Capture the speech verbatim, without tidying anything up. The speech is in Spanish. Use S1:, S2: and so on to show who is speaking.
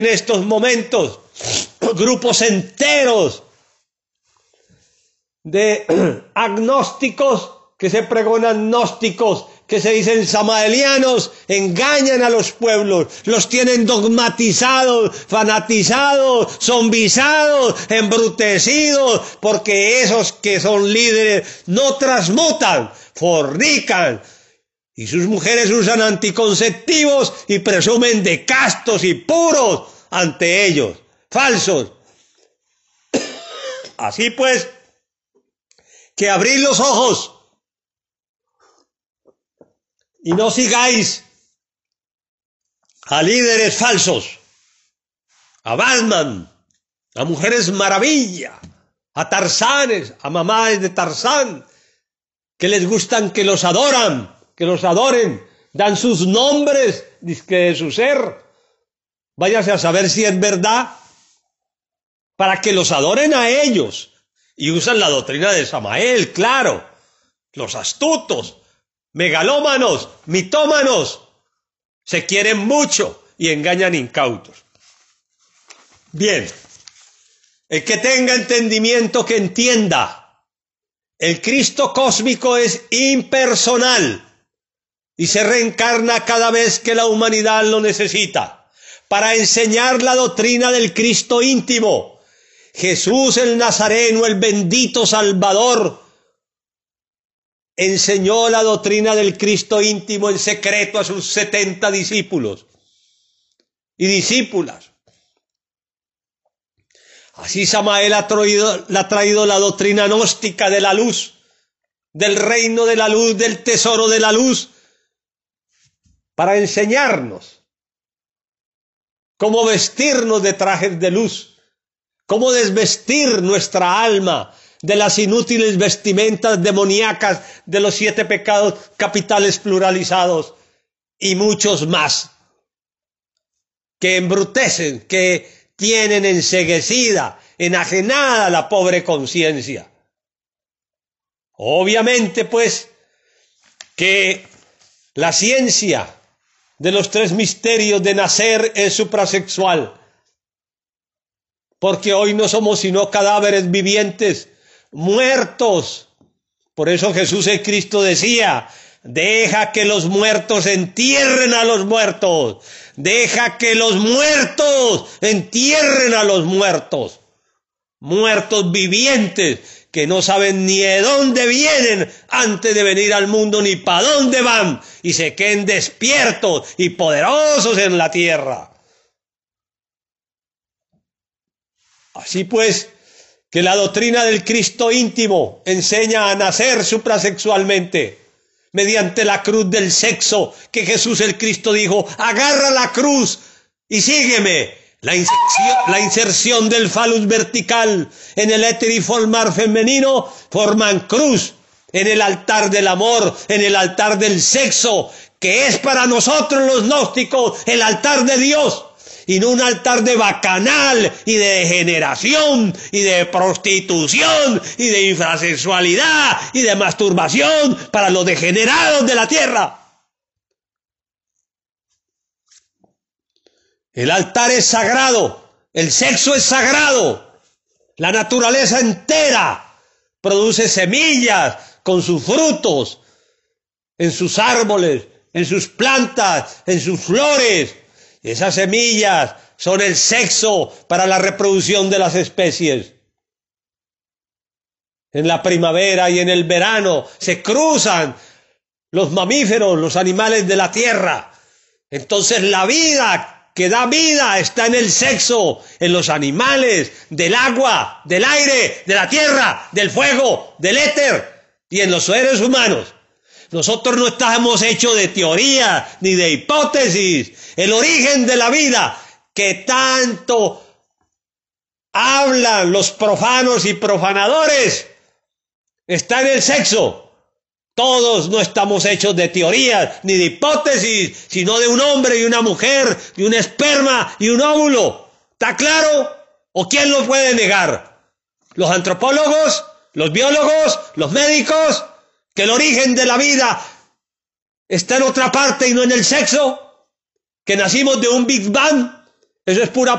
S1: en estos momentos grupos enteros de agnósticos que se pregonan gnósticos, que se dicen samaelianos, engañan a los pueblos, los tienen dogmatizados, fanatizados, zombizados, embrutecidos, porque esos que son líderes no transmutan, fornican, y sus mujeres usan anticonceptivos y presumen de castos y puros ante ellos, falsos. Así pues, que abrid los ojos y no sigáis a líderes falsos, a Batman, a mujeres maravilla, a Tarzanes, a mamás de Tarzán, que les gustan que los adoran, que los adoren, dan sus nombres, dizque de su ser. Váyase a saber si es verdad, para que los adoren a ellos, y usan la doctrina de Samael, claro, los astutos, megalómanos, mitómanos, se quieren mucho y engañan incautos. Bien, el que tenga entendimiento que entienda, el Cristo cósmico es impersonal y se reencarna cada vez que la humanidad lo necesita, para enseñar la doctrina del Cristo íntimo. Jesús el Nazareno, el bendito Salvador, enseñó la doctrina del Cristo íntimo en secreto a sus setenta discípulos y discípulas. Así Samael ha traído, ha traído la doctrina gnóstica de la luz, del reino de la luz, del tesoro de la luz, para enseñarnos cómo vestirnos de trajes de luz, cómo desvestir nuestra alma de las inútiles vestimentas demoníacas de los siete pecados capitales pluralizados y muchos más que embrutecen, que tienen enceguecida, enajenada la pobre conciencia. Obviamente, pues, que la ciencia de los tres misterios de nacer es suprasexual, porque hoy no somos sino cadáveres vivientes, muertos. Por eso Jesús el Cristo decía: deja que los muertos entierren a los muertos, deja que los muertos entierren a los muertos, muertos vivientes que no saben ni de dónde vienen antes de venir al mundo, ni para dónde van, y se queden despiertos y poderosos en la tierra. Así pues, que la doctrina del Cristo íntimo enseña a nacer suprasexualmente mediante la cruz del sexo, que Jesús el Cristo dijo: agarra la cruz y sígueme. La inserción, la inserción del falus vertical en el heteriformar femenino forman cruz en el altar del amor, en el altar del sexo, que es para nosotros los gnósticos el altar de Dios, y no un altar de bacanal y de degeneración y de prostitución y de infrasexualidad y de masturbación para los degenerados de la tierra. El altar es sagrado, el sexo es sagrado, la naturaleza entera produce semillas con sus frutos, en sus árboles, en sus plantas, en sus flores. Esas semillas son el sexo para la reproducción de las especies. En la primavera y en el verano se cruzan los mamíferos, los animales de la tierra. Entonces la vida que da vida está en el sexo, en los animales, del agua, del aire, de la tierra, del fuego, del éter y en los seres humanos. Nosotros no estamos hechos de teoría ni de hipótesis. El origen de la vida que tanto hablan los profanos y profanadores está en el sexo. Todos no estamos hechos de teorías ni de hipótesis, sino de un hombre y una mujer, de un esperma y un óvulo. ¿Está claro? ¿O quién lo puede negar? ¿Los antropólogos? ¿Los biólogos? ¿Los médicos? ¿Que el origen de la vida está en otra parte y no en el sexo? ¿Que nacimos de un Big Bang Eso es pura